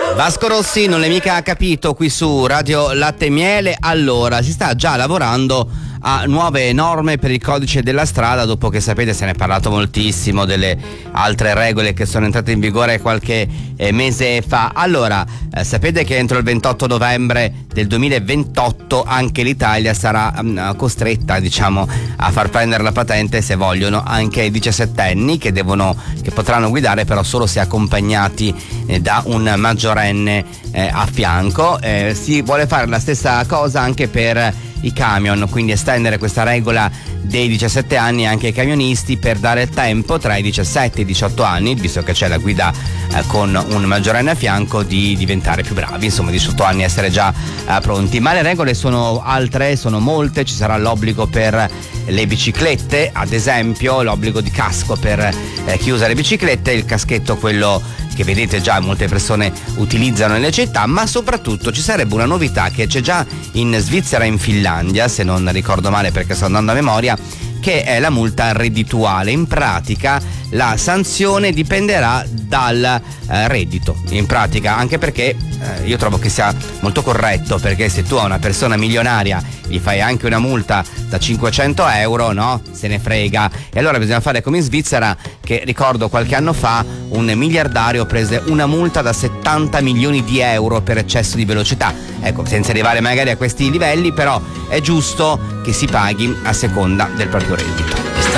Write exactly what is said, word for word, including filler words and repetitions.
Vasco Rossi non l'hai mica capito qui su Radio Latte e Miele. Allora, si sta già lavorando a nuove norme per il codice della strada, dopo che sapete se ne è parlato moltissimo delle altre regole che sono entrate in vigore qualche eh, mese fa. Allora, eh, sapete che entro il ventotto novembre del duemilaventotto anche l'Italia sarà mh, costretta, diciamo, a far prendere la patente, se vogliono, anche ai diciassettenni che devono che potranno guidare, però solo se accompagnati eh, da un maggiorenne eh, a fianco. Eh, si vuole fare la stessa cosa anche per i camion, quindi estendere questa regola dei diciassette anni anche ai camionisti per dare tempo tra i diciassette e i diciotto anni, visto che c'è la guida eh, con un maggiorenne a fianco, di diventare più bravi, insomma diciotto anni essere già eh, pronti. Ma le regole sono altre, sono molte. Ci sarà l'obbligo per le biciclette, ad esempio l'obbligo di casco per eh, chi usa le biciclette, il caschetto quello che vedete già molte persone utilizzano nelle città, ma soprattutto ci sarebbe una novità che c'è già in Svizzera e in Finlandia, se non ricordo male perché sto andando a memoria, che è la multa reddituale. In pratica la sanzione dipenderà dal eh, reddito, in pratica, anche perché eh, io trovo che sia molto corretto, perché se tu a una persona milionaria gli fai anche una multa da cinquecento euro, no? Se ne frega. E allora bisogna fare come in Svizzera, che ricordo qualche anno fa un miliardario prese una multa da settanta milioni di euro per eccesso di velocità. Ecco, senza arrivare magari a questi livelli, però è giusto che si paghi a seconda del proprio reddito.